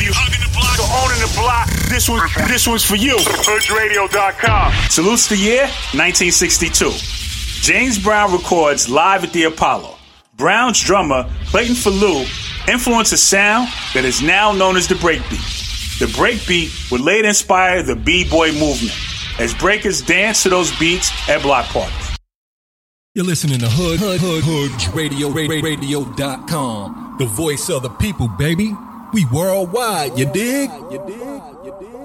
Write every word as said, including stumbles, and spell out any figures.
you. Hugging the block. So owning the block, this one, this one's for you. Hood Radio dot com. Salutes the year, nineteen sixty-two. James Brown records live at the Apollo. Brown's drummer, Clayton Falou, influenced a sound that is now known as the breakbeat. The breakbeat would later inspire the B-boy movement, as breakers dance to those beats at block parties. You're listening to Hood, Hood, Hood, Hood Radio, Radio dot com. The voice of the people, baby. We worldwide, you dig? You dig? You dig?